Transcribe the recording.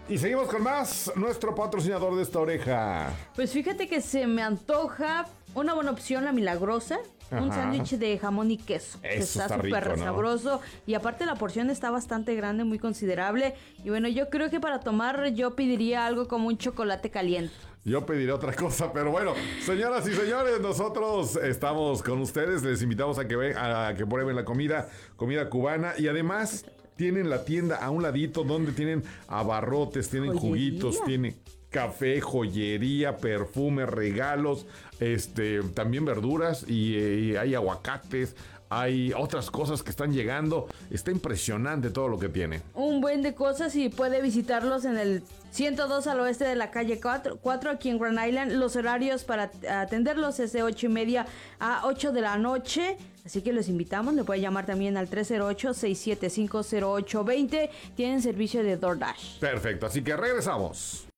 Y seguimos con más, nuestro patrocinador de esta oreja. Pues fíjate que se me antoja una buena opción, la Milagrosa. Un sándwich de jamón y queso. Eso está está súper rico, ¿no? sabroso. Y aparte la porción está bastante grande, muy considerable. Y bueno, yo creo que para tomar yo pediría algo como un chocolate caliente. Yo pediré otra cosa, pero bueno, señoras y señores, nosotros estamos con ustedes. Les invitamos a que prueben la comida cubana. Y además tienen la tienda a un ladito donde tienen abarrotes, tienen juguitos, tienen café, joyería, perfume, regalos, también verduras y hay aguacates, hay otras cosas que están llegando. Está impresionante todo lo que tiene. Un buen de cosas y puede visitarlos en el 102 al oeste de la calle 4 aquí en Grand Island. Los horarios para atenderlos es de 8:30 a 8 de la noche. Así que los invitamos, le puede llamar también al 308-675-0820. Tienen servicio de DoorDash. Perfecto, así que regresamos.